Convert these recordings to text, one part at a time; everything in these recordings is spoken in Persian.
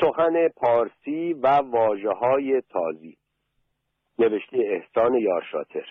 سخن پارسی و واژه‌های تازی، نوشته احسان یارشاتر.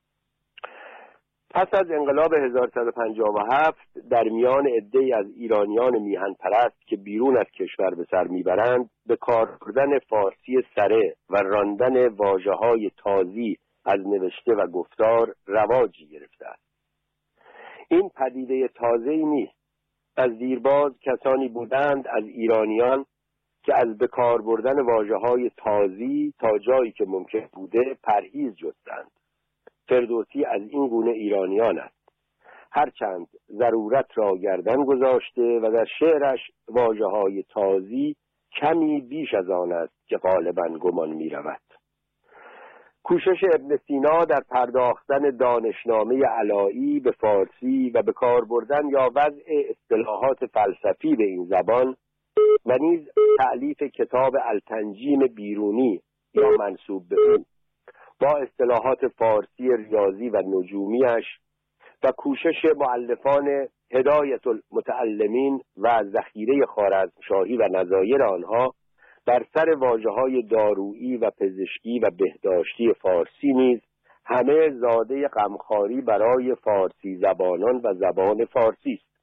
پس از انقلاب 1357 در میان عده‌ای از ایرانیان میهن پرست که بیرون از کشور به سر میبرند، به کار بردن فارسی سره و راندن واژه‌های تازی از نوشته و گفتار رواجی گرفته است. این پدیده تازه‌ای نیست. از دیرباز کسانی بودند از ایرانیان که از به کار بردن واژه‌های تازی تا جایی که ممکن بوده پرهیز جستند. فردوسی از این گونه ایرانیان است، هرچند ضرورت را گردن گذاشته و در شعرش واژه‌های تازی کمی بیش از آن است که غالباً گمان می‌رود. کوشش ابن سینا در پرداختن دانشنامه علایی به فارسی و به کار بردن یا وضع اصطلاحات فلسفی به این زبان و نیز تألیف کتاب التنجیم بیرونی یا منسوب به او با اصطلاحات فارسی ریاضی و نجومیش و کوشش مؤلفان هدایت المتعلمین و ذخیره خوارزمشاهی و نظایر آنها در سر واژه‌های دارویی و پزشکی و بهداشتی فارسی نیز همه زاده غمخواری برای فارسی زبانان و زبان فارسی است.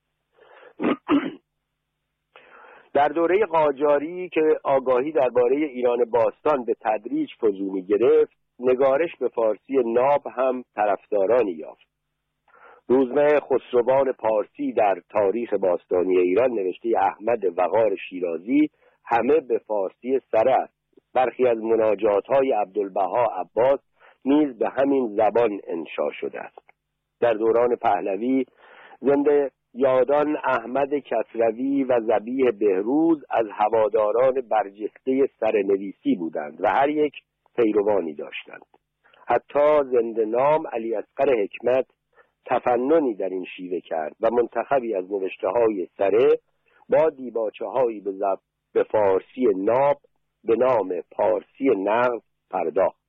در دوره قاجاری که آگاهی درباره ایران باستان به تدریج فزونی گرفت، نگارش به فارسی ناب هم طرفدارانی یافت. روزنامه خسروان پارسی در تاریخ باستانی ایران نوشته احمد وقار شیرازی همه به فارسی سره است. برخی از مناجات‌های عبدالبها عباس نیز به همین زبان انشا شده است. در دوران پهلوی زنده یادان احمد کسروی و ذبیح بهروز از هواداران برجسته سرنویسی بودند و هر یک پیروانی داشتند. حتی زنده نام علی اصغر حکمت تفننی در این شیوه کرد و منتخبی از نوشته‌های سره با دیباچه‌هایی به فارسی ناب به نام پارسی نغز پرداخت.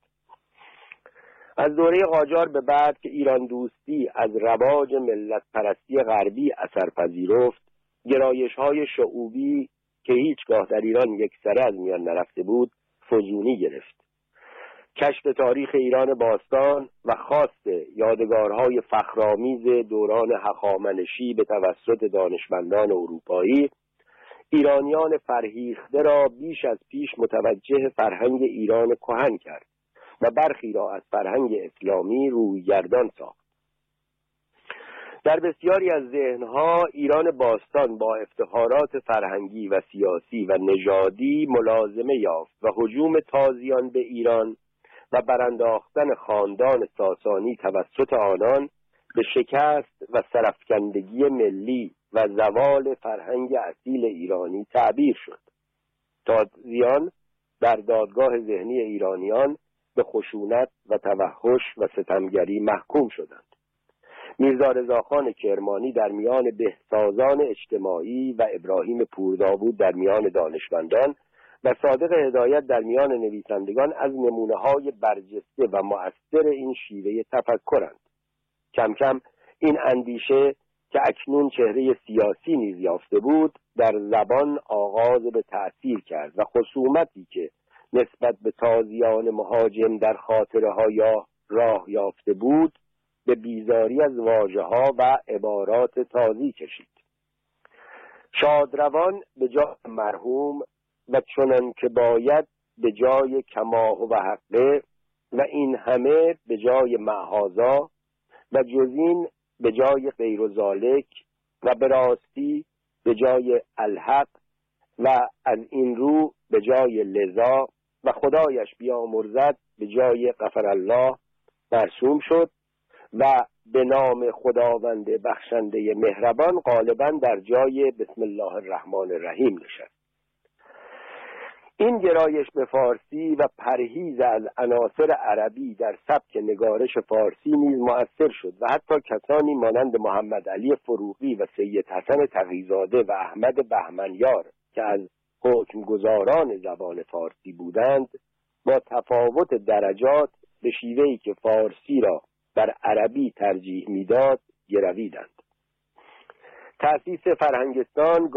از دوره قاجار به بعد که ایران دوستی از رواج ملت پرستی غربی اثر پذیرفت، گرایش‌های شعوبی که هیچگاه در ایران یکسره از میان نرفته بود فزونی گرفت. کشف تاریخ ایران باستان و خواست یادگارهای فخرآمیز دوران هخامنشی به توسط دانشمندان اروپایی ایرانیان فرهیخته را بیش از پیش متوجه فرهنگ ایران کهن کرد و برخی را از فرهنگ اسلامی رویگردان ساخت. در بسیاری از ذهنها ایران باستان با افتخارات فرهنگی و سیاسی و نژادی ملازمه یافت و هجوم تازیان به ایران و برانداختن خاندان ساسانی توسط آنان به شکست و سرافکندگی ملی و زوال فرهنگ اصیل ایرانی تعبیر شد. تازیان در دادگاه ذهنی ایرانیان به خشونت و توحش و ستمگری محکوم شدند. میرزا رضاخان کرمانی در میان بهسازان اجتماعی و ابراهیم پورداوود در میان دانشمندان و صادق هدایت در میان نویسندگان از نمونه‌های برجسته و مؤثر این شیوه تفکرند. کم کم این اندیشه که اکنون چهره سیاسی نیز یافته بود در زبان آغاز به تأثیر کرد و خصومتی که نسبت به تازیان مهاجم در خاطرها یا راه یافته بود به بیزاری از واژه‌ها و عبارات تازی کشید. شادروان به جای مرحوم و چنان که باید به جای کماه و حقه و این همه به جای معهازا و جزین به جای غیر و ذالک و به راستی به جای الحق و از این رو به جای لذا و خدایش بیامرزد به جای غفر الله مرسوم شد و به نام خداوند بخشنده مهربان غالباً در جای بسم الله الرحمن الرحیم نشست. این گرایش به فارسی و پرهیز از عناصر عربی در سبک نگارش فارسی نیز مؤثر شد و حتی کسانی مانند محمد علی فروغی و سید حسن تقی‌زاده و احمد بهمنیار که از حکمگزاران زبان فارسی بودند با تفاوت درجات به شیوهی که فارسی را بر عربی ترجیح میداد گرویدند. تأسیس فرهنگستان